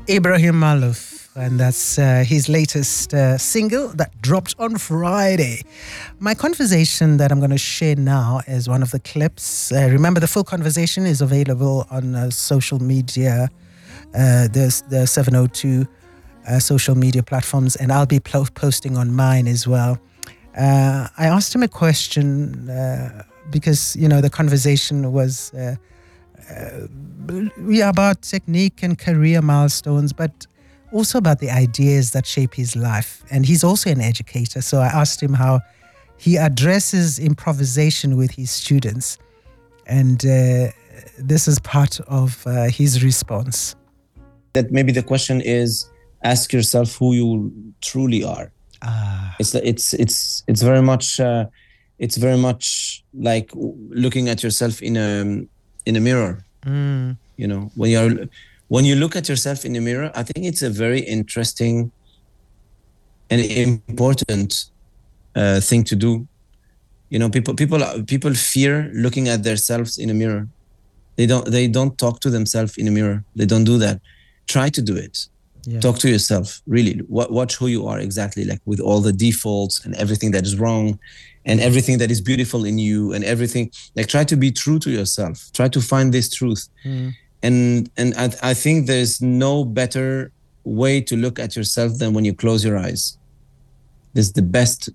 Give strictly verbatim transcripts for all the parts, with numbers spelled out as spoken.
Ibrahim Malouf, and that's uh, his latest uh, single that dropped on Friday. My conversation that I'm going to share now is one of the clips. Uh, remember, the full conversation is available on uh, social media. Uh, there's the seven oh two uh, social media platforms, and I'll be pl- posting on mine as well. Uh, I asked him a question uh, because, you know, the conversation was uh, uh, yeah, about technique and career milestones, but also about the ideas that shape his life. And he's also an educator. So I asked him how he addresses improvisation with his students. And uh, this is part of uh, his response. That maybe the question is, ask yourself who you truly are. Ah. It's it's it's it's very much uh, it's very much like looking at yourself in a in a mirror. Mm. You know, when you're when you look at yourself in the mirror, I think it's a very interesting and important uh, thing to do. You know, people people people fear looking at themselves in a mirror. They don't they don't talk to themselves in a mirror. They don't do that. Try to do it. Yeah. Talk to yourself, really. Watch who you are exactly, like with all the defaults and everything that is wrong and everything that is beautiful in you and everything. Like, try to be true to yourself. Try to find this truth. Mm. And and I, I think there's no better way to look at yourself than when you close your eyes. This is the best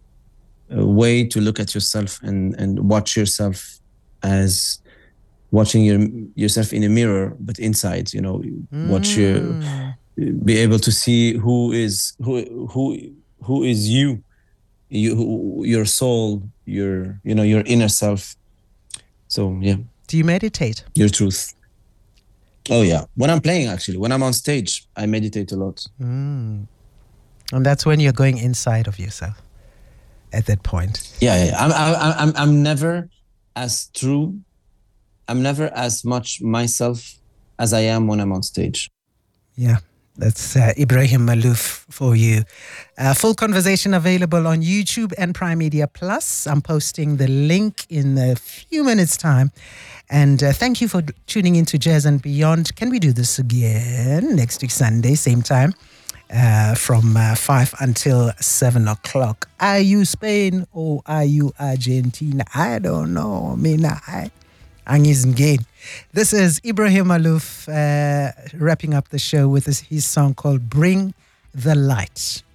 uh, way to look at yourself and, and watch yourself as watching your yourself in a mirror, but inside, you know, Mm. watch your... be able to see who is who who who is you, you who, your soul, your you know your inner self. So yeah. Do you meditate? Your truth. Oh yeah, when I'm playing, actually, when I'm on stage, I meditate a lot. Mm. And that's when you're going inside of yourself. At that point. Yeah, yeah. I'm I'm I'm I'm never as true. I'm never as much myself as I am when I'm on stage. Yeah. That's uh, Ibrahim Malouf for you. Uh, full conversation available on YouTube and Prime Media Plus. I'm posting the link in a few minutes' time. And uh, thank you for tuning into Jazz and Beyond. Can we do this again next week, Sunday, same time, uh, from uh, five until seven o'clock? Are you Spain or are you Argentina? I don't know. Me, nah, I... Angizmgain. This is Ibrahim Malouf uh, wrapping up the show with his, his song called Bring the Light.